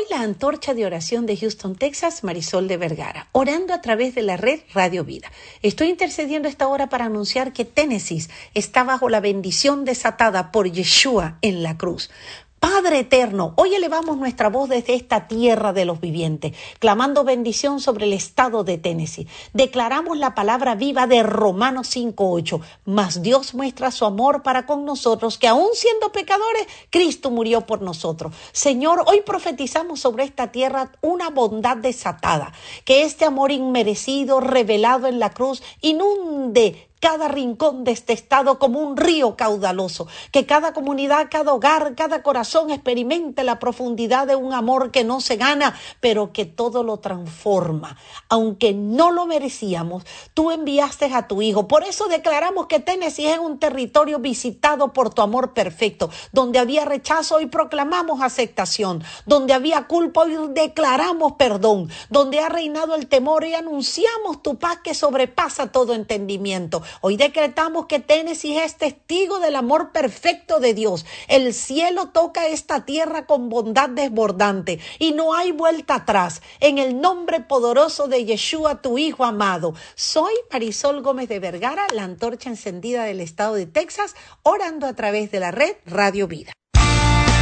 la antorcha de oración de Houston, Texas, Marisol de Vergara, orando a través de la red Radio Vida. Estoy intercediendo esta hora para anunciar que Tennessee está bajo la bendición desatada por Yeshua en la cruz. Padre eterno, hoy elevamos nuestra voz desde esta tierra de los vivientes, clamando bendición sobre el estado de Tennessee. Declaramos la palabra viva de Romanos 5:8. Mas Dios muestra su amor para con nosotros, que aún siendo pecadores, Cristo murió por nosotros. Señor, hoy profetizamos sobre esta tierra una bondad desatada, que este amor inmerecido, revelado en la cruz, inunde cada rincón de este estado como un río caudaloso, que cada comunidad, cada hogar, cada corazón experimente la profundidad de un amor que no se gana, pero que todo lo transforma. Aunque no lo merecíamos, tú enviaste a tu Hijo. Por eso declaramos que Tennessee es un territorio visitado por tu amor perfecto. Donde había rechazo, hoy proclamamos aceptación. Donde había culpa, hoy declaramos perdón. Donde ha reinado el temor, hoy anunciamos tu paz que sobrepasa todo entendimiento. Hoy decretamos que Tennessee es testigo del amor perfecto de Dios. El cielo toca esta tierra con bondad desbordante y no hay vuelta atrás. En el nombre poderoso de Yeshua, tu Hijo amado. Soy Marisol Gómez de Vergara, la antorcha encendida del estado de Texas, orando a través de la red Radio Vida.